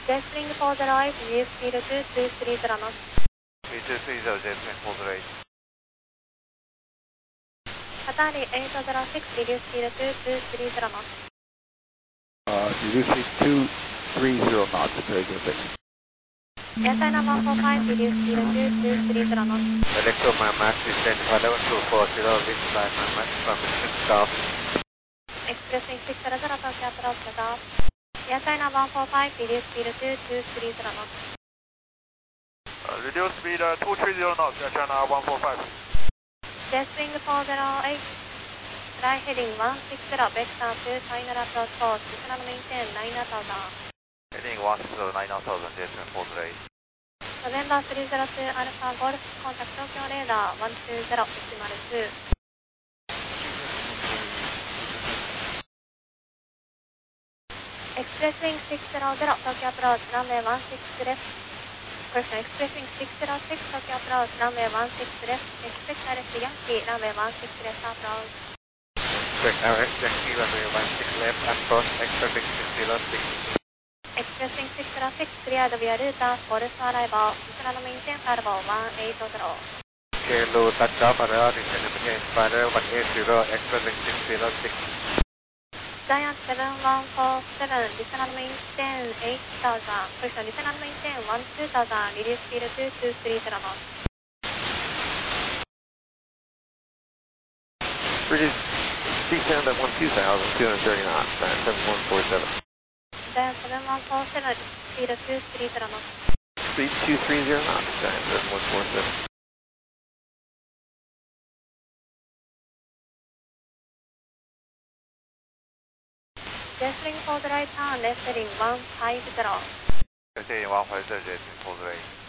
Jet swing for the right, reduce speed to 230 knots. 3230, jet swing for the right. Qatari 806, reduce speed to 230 knots. Reduce speed 230 knots, very good. Airchina 145, reduce speed to 230 knots. Electro my max descent 1124, lead by my max permission stop. Expressing 600, Tokyo approach stop. Airchina 145, reduce speed to 230 knots. Reduce speed 230 knots, Airchina 145. Jet swing 408, fly heading 160, vector to final approach course, descend maintain 9000. Heading 160, 9000, jet swing for the right. November 302 Alpha Golf, contact Tokyo radar 120.102. Expressing 600, Tokyo approach, runway 16 left. Correction, expressing 606, Tokyo approach, runway 16 left. Expect RS Yankee, runway 16 left approach. Expect RS Yankee, runway 16 left approach, expecting 606. Expressing 606, cleared via router, Golf arrival, descend maintain arrival 180. KLO touch off, arrival, descend maintain arrival 180, expecting 606. Giant 7147, descend maintain 8000, correction, descend maintain 12000, reduce speed to 230 knots. Reduce descend at 12,000, 230 knots, 7147. Giant 7147, speed 230 knots. Speed 230 knots, 7147. Jet swing for the right turn, left heading 150. Left heading 150, jet swing for the right.